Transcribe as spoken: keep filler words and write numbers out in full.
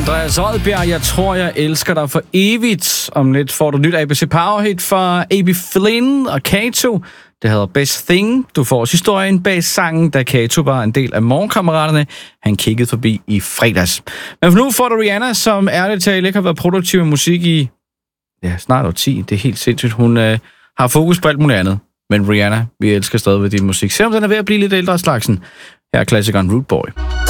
Andreas Oddbjerg, jeg tror, jeg elsker dig for evigt. Om lidt får du nyt A B C Power Hit fra A B Flynn og Kato. Det hedder Best Thing. Du får også historien bag sangen, da Kato var en del af Morgenkammeraterne. Han kiggede forbi i fredags. Men for nu får du Rihanna, som ærligt talt ikke har været produktiv med musik i ja, snart år ti. Det er helt sindssygt. Hun øh, har fokus på alt muligt andet. Men Rihanna, vi elsker stadigvæk din musik. Selvom den er ved at blive lidt ældre af slagsen. Her er klassikeren Root Boy.